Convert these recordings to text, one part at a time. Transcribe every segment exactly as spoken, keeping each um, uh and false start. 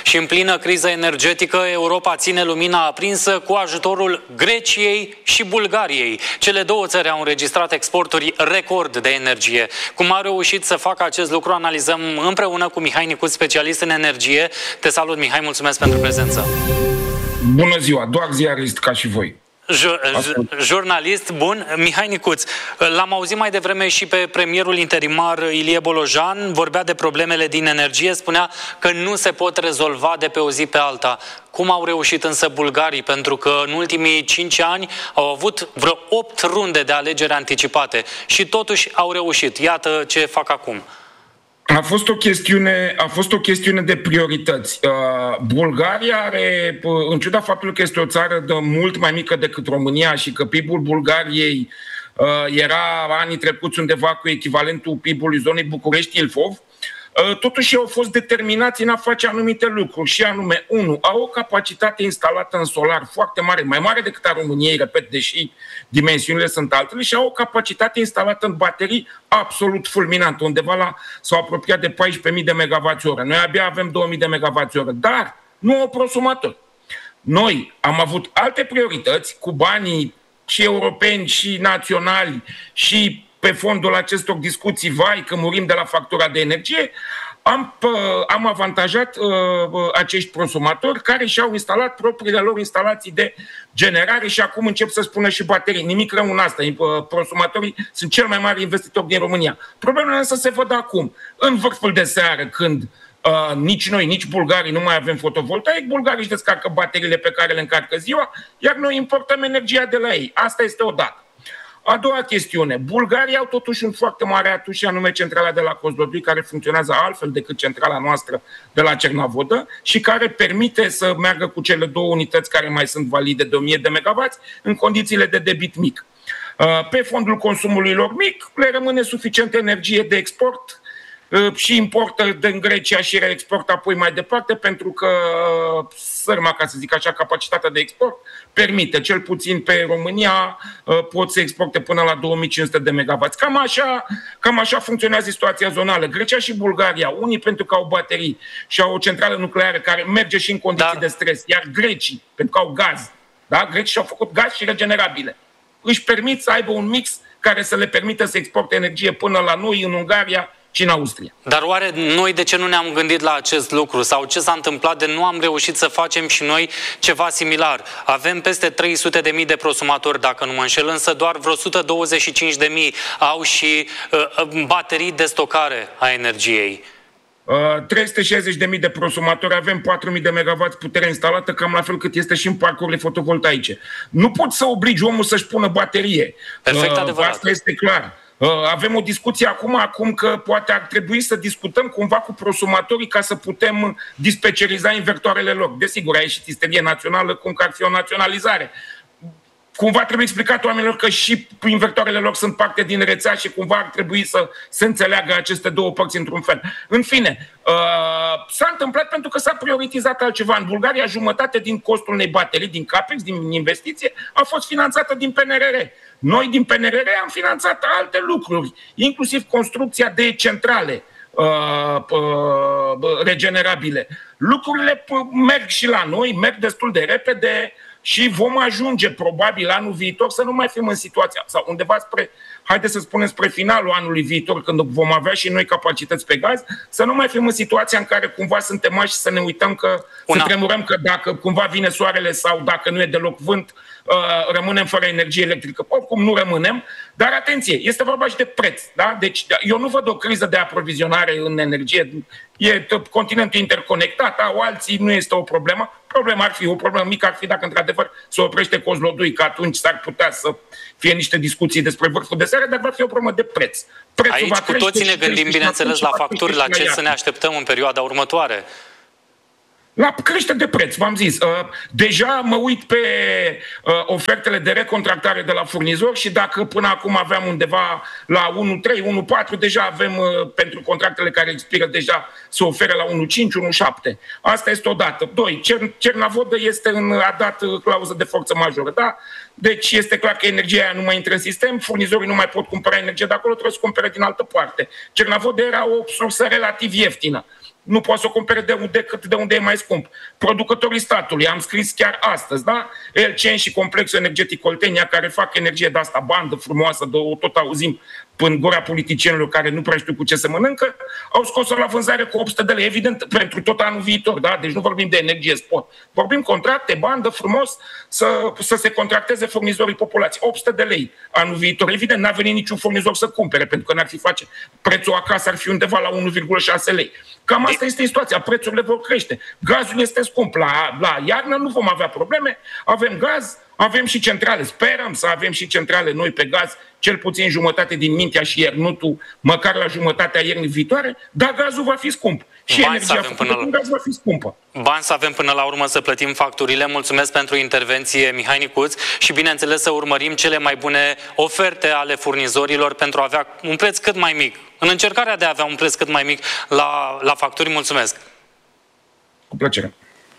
Și în plină criză energetică, Europa ține lumina aprinsă cu ajutorul Greciei și Bulgariei. Cele două țări au înregistrat exporturi record de energie. Cum au reușit să facă acest lucru, analizăm împreună cu Mihai Nicuț, specialist în energie. Te salut, Mihai, mulțumesc pentru prezență. Bună ziua, doar ziarist ca și voi. Jurnalist, bun. Mihai Nicuț, l-am auzit mai devreme și pe premierul interimar Ilie Bolojan, vorbea de problemele din energie, spunea că nu se pot rezolva de pe o zi pe alta. Cum au reușit însă bulgarii? Pentru că în ultimii cinci ani au avut vreo opt runde de alegeri anticipate și totuși au reușit. Iată ce fac acum. A fost o chestiune, a fost o chestiune de priorități. Uh, Bulgaria are, în ciuda faptului că este o țară de mult mai mică decât România și că P I B-ul Bulgariei uh, era anii trecuți undeva cu echivalentul P I B-ului zonei București-Ilfov, uh, totuși au fost determinați în a face anumite lucruri și anume, unu, au o capacitate instalată în solar foarte mare, mai mare decât a României, repet, deși dimensiunile sunt altele, și au o capacitate instalată în baterii absolut fulminantă, undeva la, s-au apropiat de paisprezece mii de megawatts-oră. Noi abia avem două mii de megawatts-oră, dar nu au prosumatori. Noi am avut alte priorități cu banii și europeni și naționali și pe fondul acestor discuții, vai că murim de la factura de energie, am, am avantajat uh, acești prosumatori care și-au instalat propriile lor instalații de generare și acum încep să spună și baterii. Nimic rău în asta. Prosumatorii sunt cel mai mari investitori din România. Problemele însă se văd acum. În vârful de seară, când uh, nici noi, nici bulgarii nu mai avem fotovoltaic, bulgarii își descarcă bateriile pe care le încarcă ziua, iar noi importăm energia de la ei. Asta este o dată. A doua chestiune. Bulgarii au totuși un foarte mare atu și anume centrala de la Kozlodui, care funcționează altfel decât centrala noastră de la Cernavodă și care permite să meargă cu cele două unități care mai sunt valide de o mie de megawatts în condițiile de debit mic. Pe fondul consumului lor mic le rămâne suficientă energie de export și importă din Grecia și reexportă apoi mai departe, pentru că sărma, ca să zic așa, capacitatea de export permite, cel puțin pe România pot să exporte până la două mii cinci sute de megawatts. Cam așa, cam așa funcționează situația zonală. Grecia și Bulgaria, unii pentru că au baterii și au o centrală nucleară care merge și în condiții da. de stres, iar grecii pentru că au gaz, da? Grecii și-au făcut gaz și regenerabile. Își permit să aibă un mix care să le permită să exporte energie până la noi, în Ungaria și în Austria. Dar oare noi de ce nu ne-am gândit la acest lucru? Sau ce s-a întâmplat de nu am reușit să facem și noi ceva similar? Avem peste trei sute de mii de prosumatori, dacă nu mă înșel, însă doar vreo o sută douăzeci și cinci de mii au și uh, baterii de stocare a energiei. Uh, trei sute șaizeci de mii de prosumatori, avem patru mii de megawatts putere instalată, cam la fel cât este și în parcurile fotovoltaice. Nu poți să obligi omul să-și pună baterie. Perfect uh, adevărat. Asta este clar. Avem o discuție acum, acum că poate ar trebui să discutăm cumva cu prosumatorii ca să putem dispeceriza invertoarele lor. Desigur, a ieșit isterie națională, cum că ar fi o naționalizare. Cumva trebuie explicat oamenilor că și invertoarele lor sunt parte din rețea și cumva ar trebui să se înțeleagă aceste două părți într-un fel. În fine, uh, s-a întâmplat pentru că s-a prioritizat altceva. În Bulgaria, jumătate din costul unei baterii, din CAPEX, din investiție, a fost finanțată din P N R R. Noi din P N R R am finanțat alte lucruri, inclusiv construcția de centrale uh, uh, regenerabile. Lucrurile merg și la noi, merg destul de repede și vom ajunge probabil anul viitor să nu mai fim în situația, sau undeva spre, haideți să spunem spre finalul anului viitor, când vom avea și noi capacități pe gaz, să nu mai fim în situația în care cumva suntem mași și să ne uităm că, Una. să tremurăm că dacă cumva vine soarele sau dacă nu e deloc vânt, uh, rămânem fără energie electrică. Oricum nu rămânem, dar atenție, este vorba și de preț. Da? Deci eu nu văd o criză de aprovizionare în energie. E continentul interconectat, au alții, nu este o problemă. Problema ar fi, o problemă mică ar fi dacă într-adevăr se oprește Kozlodui, că atunci s-ar putea să fie niște discuții despre vârful de seară, dar va fi o problemă de preț. Prețul Aici va cu toții ne gândim, bineînțeles, la facturi, la ce să ne așteptăm în perioada următoare. La creștere de preț, v-am zis. Deja mă uit pe ofertele de recontractare de la furnizori și dacă până acum aveam undeva la unu virgulă trei, unu virgulă patru, deja avem pentru contractele care expiră deja se oferă la unu virgulă cinci, unu virgulă șapte. Asta este o dată. Doi, Cernavodă este în, a dat clauză de forță majoră, da? Deci este clar că energia aia nu mai intră în sistem, furnizorii nu mai pot cumpăra energie de acolo, trebuie să cumpere din altă parte. Cernavodă era o sursă relativ ieftină. nu poate să o cumpere de unde, decât de unde e mai scump. Producătorii statului, am scris chiar astăzi, da? Elcen și Complexul Energetic Oltenia, care fac energie de asta, bandă frumoasă, de o tot auzim până gura politicienilor care nu prea știu cu ce se mănâncă, au scos-o la vânzare cu opt sute de lei, evident, pentru tot anul viitor, da? Deci nu vorbim de energie spot. Vorbim contracte, bandă, frumos, să, să se contracteze furnizorii populației. opt sute de lei anul viitor. Evident, n-a venit niciun furnizor să cumpere, pentru că n-ar fi face. Prețul acasă ar fi undeva la unu virgulă șase lei. Cam asta este situația. Prețurile vor crește. Gazul este scump. La, la iarnă nu vom avea probleme. Avem gaz, avem și centrale. Sperăm să avem și centrale noi pe gaz, cel puțin jumătate din Mintea și Iernutul, măcar la jumătatea iernii viitoare, dar gazul va fi scump. Și Bani energia făcută cu gaz va fi scumpă. Bani să avem până la urmă să plătim facturile. Mulțumesc pentru intervenție, Mihai Nicuț, și bineînțeles să urmărim cele mai bune oferte ale furnizorilor pentru a avea un preț cât mai mic. În încercarea de a avea un preț cât mai mic la, la facturi. Mulțumesc! Cu plăcere!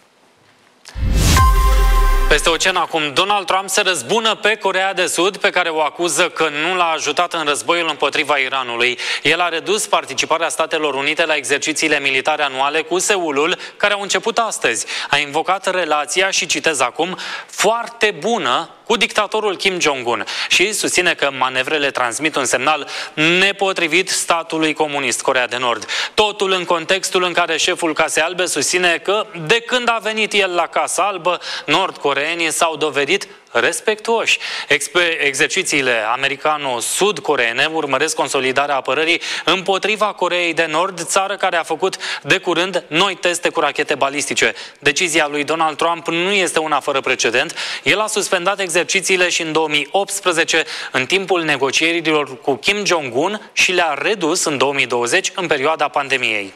Peste ocean acum, Donald Trump se răzbună pe Coreea de Sud, pe care o acuză că nu l-a ajutat în războiul împotriva Iranului. El a redus participarea Statelor Unite la exercițiile militare anuale cu Seulul, care au început astăzi. A invocat relația, și citez acum, foarte bună cu dictatorul Kim Jong-un și susține că manevrele transmit un semnal nepotrivit statului comunist Coreea de Nord. Totul în contextul în care șeful Casei Albe susține că de când a venit el la Casa Albă, nord-coreenii s-au dovedit respectuoși. Exper- exercițiile americano-sud-coreene urmăresc consolidarea apărării împotriva Coreei de Nord, țară care a făcut de curând noi teste cu rachete balistice. Decizia lui Donald Trump nu este una fără precedent. El a suspendat exercițiile și în două mii optsprezece, în timpul negocierilor cu Kim Jong-un, și le-a redus în două mii douăzeci, în perioada pandemiei.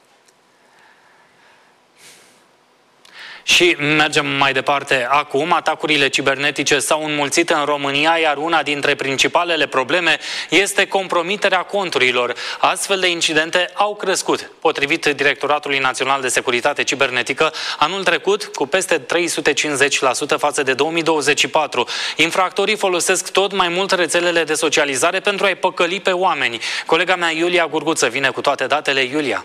Și mergem mai departe acum. Atacurile cibernetice s-au înmulțit în România, iar una dintre principalele probleme este compromiterea conturilor. Astfel de incidente au crescut, potrivit Directoratului Național de Securitate Cibernetică, anul trecut cu peste trei sute cincizeci la sută față de două mii douăzeci și patru. Infractorii folosesc tot mai mult rețelele de socializare pentru a-i păcăli pe oameni. Colega mea Iulia Gurguță vine cu toate datele. Iulia.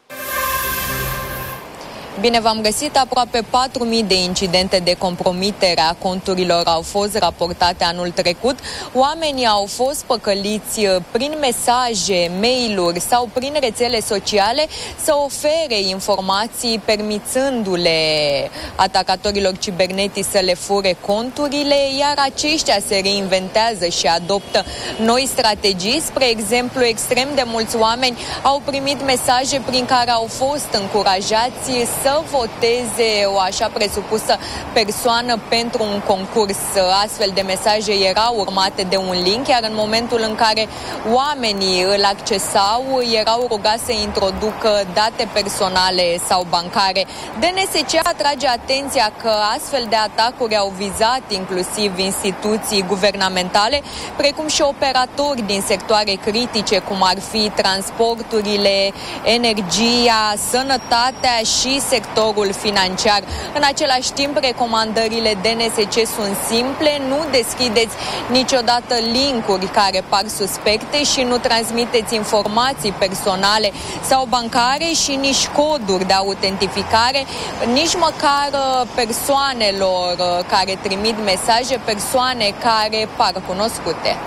Bine v-am găsit. Aproape patru mii de incidente de compromitere a conturilor au fost raportate anul trecut. Oamenii au fost păcăliți prin mesaje, mail-uri sau prin rețele sociale să ofere informații, permițându-le atacatorilor cibernetici să le fure conturile, iar aceștia se reinventează și adoptă noi strategii. Spre exemplu, extrem de mulți oameni au primit mesaje prin care au fost încurajați să voteze o așa presupusă persoană pentru un concurs. Astfel de mesaje erau urmate de un link, iar în momentul în care oamenii îl accesau, erau rugați să introducă date personale sau bancare. D N S C atrage atenția că astfel de atacuri au vizat inclusiv instituții guvernamentale, precum și operatori din sectoare critice, cum ar fi transporturile, energia, sănătatea și sectorul financiar. În același timp, recomandările D N S C sunt simple: nu deschideți niciodată linkuri care par suspecte și nu transmiteți informații personale sau bancare și nici coduri de autentificare, nici măcar persoanelor care trimit mesaje, persoane care par cunoscute.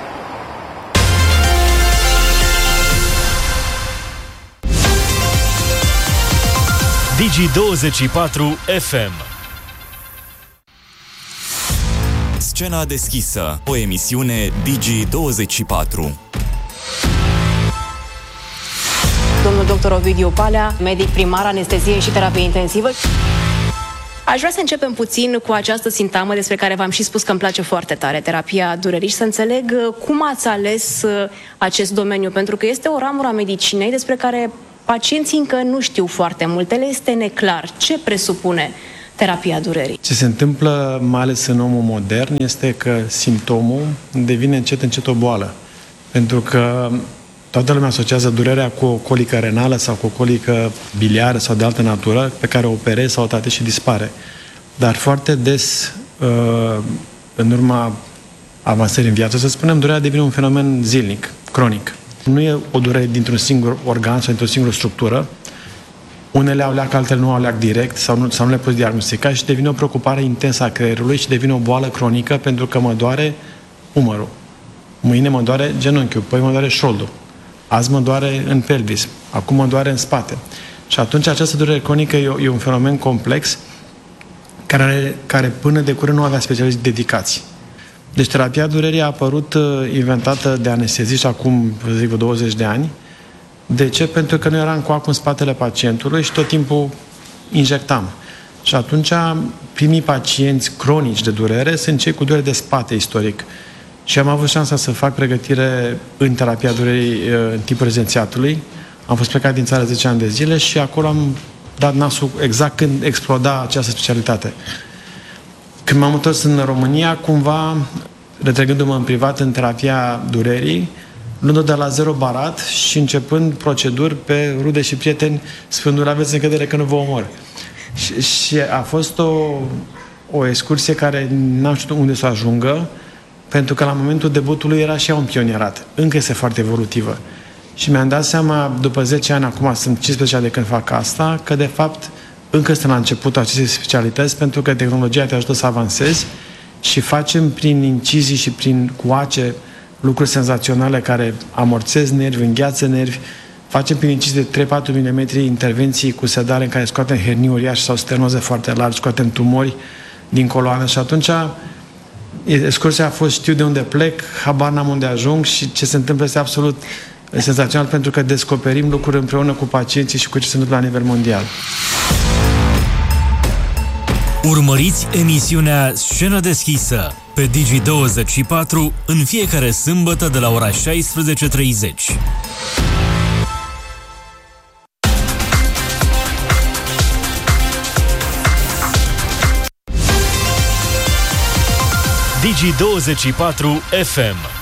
Digi douăzeci și patru F M. Scena deschisă, o emisiune Digi douăzeci și patru. Domnul doctor Ovidiu Palea, medic primar, anestezie și terapie intensivă. Aș vrea să începem puțin cu această sintagmă despre care v-am și spus că îmi place foarte tare, terapia durerii, și să înțeleg cum ați ales acest domeniu, pentru că este o ramură a medicinei despre care pacienții încă nu știu foarte multe, le este neclar. Ce presupune terapia durerii? Ce se întâmplă, mai ales în omul modern, este că simptomul devine încet încet o boală. Pentru că toată lumea asociază durerea cu o colică renală sau cu o colică biliară sau de altă natură, pe care o operezi sau o tratezi și dispare. Dar foarte des, în urma avansării în viață, să spunem, durerea devine un fenomen zilnic, cronic. Nu e o durere dintr-un singur organ sau dintr-o singură structură, Unele au leac, altele nu au leac direct sau nu, sau nu le poți diagnostica și devine o preocupare intensă a creierului și devine o boală cronică pentru că mă doare umărul. Mâine mă doare genunchiul, păi mă doare șoldul. Azi mă doare în pelvis, acum mă doare în spate. Și atunci această durere cronică e, e un fenomen complex care, care până de curând nu avea specialiști dedicați. Deci terapia durerii a apărut inventată de anesteziști acum, zic, vreo douăzeci de ani. De ce? Pentru că noi eram cu acul în spatele pacientului și tot timpul injectam. Și atunci primii pacienți cronici de durere sunt cei cu durere de spate istoric. Și am avut șansa să fac pregătire în terapia durerii în timpul rezidențiatului. Am fost plecat din țară zece ani de zile și acolo am dat nasul exact când exploda această specialitate. Când m-am întors în România, cumva, retrăgându-mă în privat în terapia durerii, luând-o de la zero barat și începând proceduri pe rude și prieteni, spunându-le, aveți încredere că nu vă omor. Și, și a fost o, o excursie care n-am știut unde să ajungă, pentru că la momentul debutului era și ea un pionierat. Încă este foarte evolutivă. Și mi-am dat seama, după zece ani, acum sunt cincisprezece ani de când fac asta, că de fapt încă suntem la începutul acestei specialități, pentru că tehnologia te ajută să avansezi și facem prin incizii și prin coace lucruri senzaționale care amorțez nervi, îngheață nervi. Facem prin incizii de trei patru milimetri intervenții cu sedare în care scoatem hernii uriașe sau stenoze foarte largi, scoatem tumori din coloană și atunci excursia a fost, știu de unde plec, habar n-am unde ajung și ce se întâmplă este absolut senzațional pentru că descoperim lucruri împreună cu pacienții și cu ce se întâmplă la nivel mondial. Urmăriți emisiunea Scenă deschisă pe Digi douăzeci și patru în fiecare sâmbătă de la ora șaisprezece treizeci. Digi douăzeci și patru F M